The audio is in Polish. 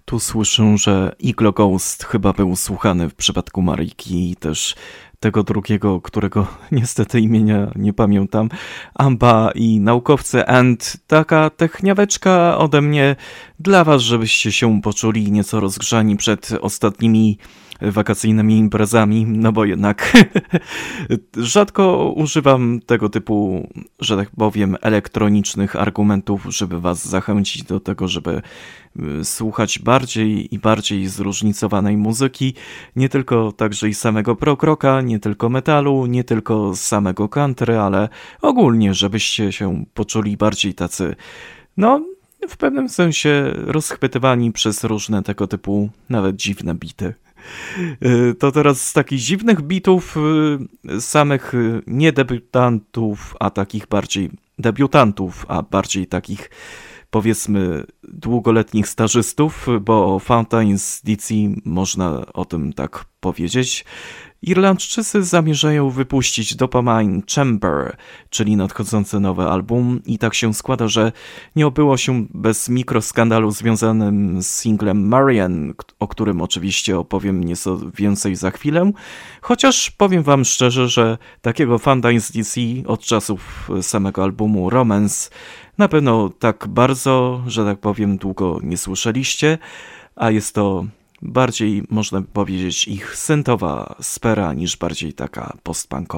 Tu słyszę, że Iglo Ghost chyba był słuchany w przypadku Maryjki i też tego drugiego, którego niestety imienia nie pamiętam, Amba i naukowcy and taka techniaweczka ode mnie dla was, żebyście się poczuli nieco rozgrzani przed ostatnimi wakacyjnymi imprezami, no bo jednak rzadko używam tego typu, że tak powiem, elektronicznych argumentów, żeby was zachęcić do tego, żeby słuchać bardziej i bardziej zróżnicowanej muzyki, nie tylko także i samego prog rocka, nie tylko metalu, nie tylko samego country, ale ogólnie, żebyście się poczuli bardziej tacy, no w pewnym sensie rozchwytywani przez różne tego typu, nawet dziwne bity. To teraz z takich dziwnych bitów, samych nie debiutantów, a takich bardziej debiutantów, a bardziej takich powiedzmy długoletnich stażystów, bo Fountains DC można o tym tak powiedzieć. Irlandczycy zamierzają wypuścić Dopamine Chamber, czyli nadchodzący nowy album i tak się składa, że nie obyło się bez mikroskandalu związanym z singlem Marian, o którym oczywiście opowiem nieco więcej za chwilę, chociaż powiem wam szczerze, że takiego Fountains DC od czasów samego albumu Romance na pewno tak bardzo, że tak powiem, długo nie słyszeliście, a jest to bardziej, można powiedzieć, ich syntowa sfera niż bardziej taka postpunkowa.